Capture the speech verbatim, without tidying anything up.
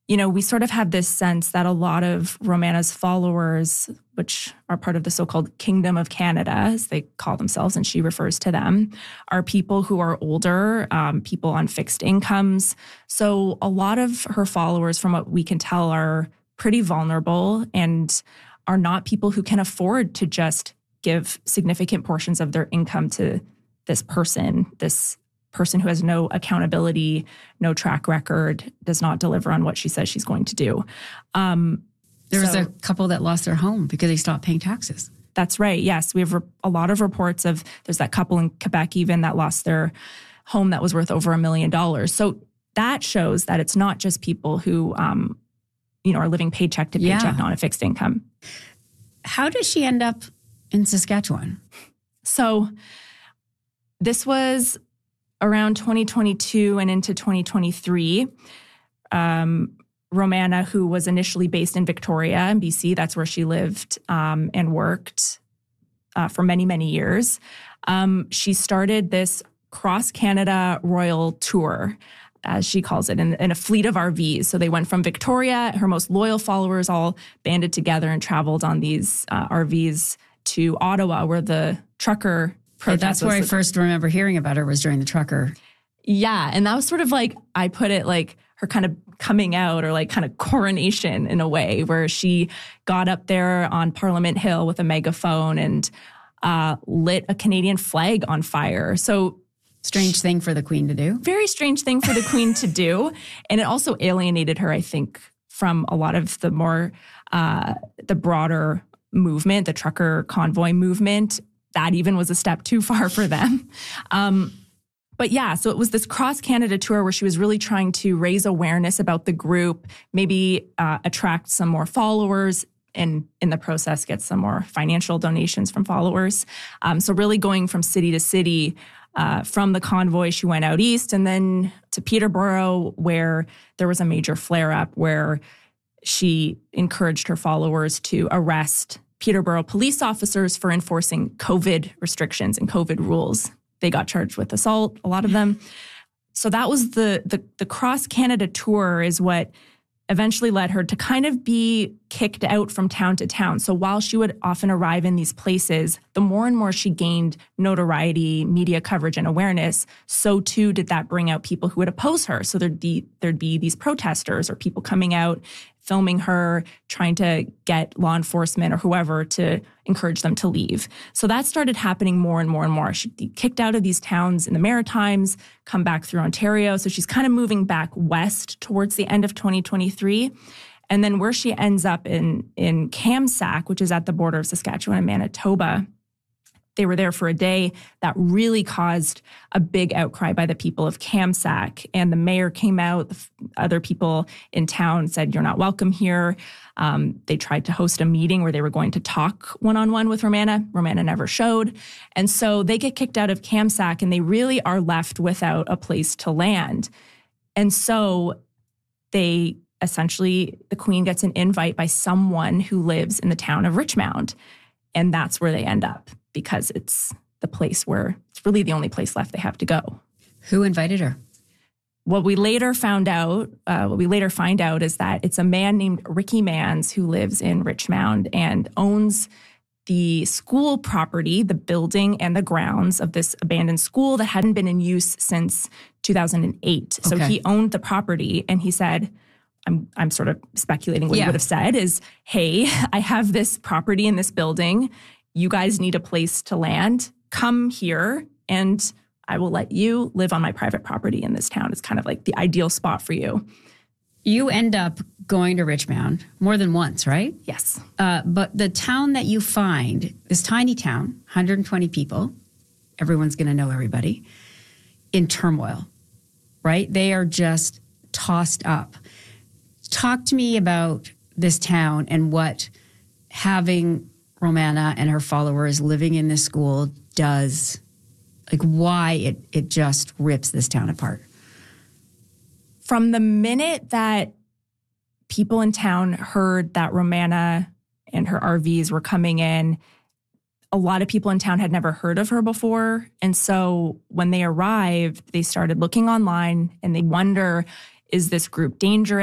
you know, we sort of have this sense that a lot of Romana's followers, which are part of the so-called Kingdom of Canada, as they call themselves, and she refers to them, are people who are older, um, people on fixed incomes. So a lot of her followers, from what we can tell, are pretty vulnerable and are not people who can afford to just give significant portions of their income to this person, this person who has no accountability, no track record, does not deliver on what she says she's going to do. Um, there was so, a couple that lost their home because they stopped paying taxes. That's right. Yes. We have re- a lot of reports of, there's that couple in Quebec even that lost their home that was worth over a million dollars. So that shows that it's not just people who, um, you know, are living paycheck to paycheck, Yeah. not a fixed income. How does she end up in Saskatchewan? So this was around twenty twenty-two and into twenty twenty-three. Um, Romana, who was initially based in Victoria in B C, that's where she lived um, and worked uh, for many, many years. Um, she started this cross-Canada royal tour, as she calls it, in, in a fleet of R Vs. So they went from Victoria, her most loyal followers all banded together and traveled on these uh, R Vs to Ottawa, where the trucker Okay, that's where I was. first remember hearing about her, was during the trucker. Yeah, and that was sort of like, I put it like her kind of coming out, or like kind of coronation in a way, where she got up there on Parliament Hill with a megaphone and uh, lit a Canadian flag on fire. So Strange thing for the Queen to do. Very strange thing for the Queen to do. And it also alienated her, I think, from a lot of the more, uh, the broader movement, the trucker convoy movement. That even was a step too far for them. Um, but yeah, so it was this cross-Canada tour where she was really trying to raise awareness about the group, maybe uh, attract some more followers, and in the process get some more financial donations from followers. Um, so really going from city to city. Uh, from the convoy, she went out east and then to Peterborough, where there was a major flare-up, where she encouraged her followers to arrest Peterborough police officers for enforcing COVID restrictions and COVID rules. They got charged with assault, a lot of them. So that was the the, the cross-Canada tour is what eventually led her to kind of be kicked out from town to town. So while she would often arrive in these places, the more and more she gained notoriety, media coverage, and awareness, so too did that bring out people who would oppose her. So there'd be there'd be these protesters or people coming out, filming her, trying to get law enforcement or whoever to encourage them to leave. So that started happening more and more and more. She'd be kicked out of these towns in the Maritimes, come back through Ontario. So she's kind of moving back west towards the end of twenty twenty-three. And then where she ends up in, in Kamsack, which is at the border of Saskatchewan and Manitoba, they were there for a day. That really caused a big outcry by the people of Kamsack. And the mayor came out, the other people in town said, "You're not welcome here." Um, they tried to host a meeting where they were going to talk one-on-one with Romana. Romana never showed. And so they get kicked out of Kamsack and they really are left without a place to land. And so they essentially, the Queen gets an invite by someone who lives in the town of Richmond. And that's where they end up, because it's the place where it's really the only place left they have to go. Who invited her? What we later found out, uh, what we later find out is that it's a man named Ricky Mans who lives in Richmond and owns the school property, the building and the grounds of this abandoned school that hadn't been in use since two thousand eight. So Okay. he owned the property and he said, I'm I'm sort of speculating what Yeah. he would have said is, "Hey, I have this property in this building. You guys need a place to land. Come here and I will let you live on my private property in this town. It's kind of like the ideal spot for you." You end up going to Richmond more than once, right? Yes. Uh, but the town that you find, this tiny town, one hundred twenty people, everyone's going to know everybody, in turmoil, right? They are just tossed up. Talk to me about this town and what having Romana and her followers living in this school does, like why it, it just rips this town apart. From the minute that people in town heard that Romana and her R Vs were coming in, a lot of people in town had never heard of her before. And so when they arrived, they started looking online and they wonder, is this group dangerous?